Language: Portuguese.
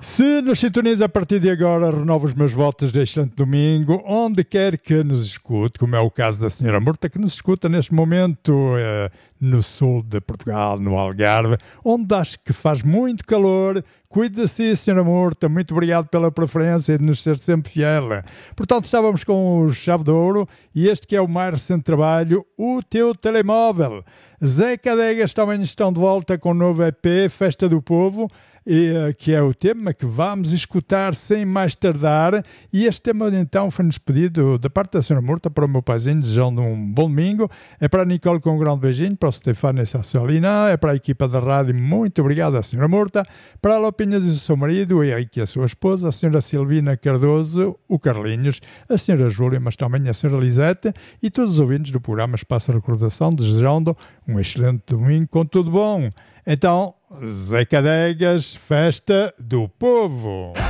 Se nos sintoniza a partir de agora, renovo os meus votos de excelente domingo, onde quer que nos escute, como é o caso da senhora Murta, que nos escuta neste momento no sul de Portugal, no Algarve, onde acho que faz muito calor. Cuide de si, senhora Murta, muito obrigado pela preferência e de nos ser sempre fiel. Portanto, estávamos com o Chave de Ouro e este que é o mais recente trabalho, O Teu Telemóvel. Zé Cadegas também estão de volta com o novo EP, Festa do Povo, que é o tema que vamos escutar sem mais tardar. E este tema então foi-nos pedido da parte da senhora Murta para o meu paizinho, desejando um bom domingo. É para a Nicole com um grande beijinho, para o Stefano e a Sassolina, é para a equipa da rádio, muito obrigado à senhora Murta, para a Lopinhas e o seu marido, o Henrique e a sua esposa, a senhora Silvina Cardoso, o Carlinhos, a senhora Júlia, mas também a senhora Lisete e todos os ouvintes do programa Espaço de Recordação, desejando um excelente domingo com tudo bom. Então, Zé Cadegas, Festa do Povo.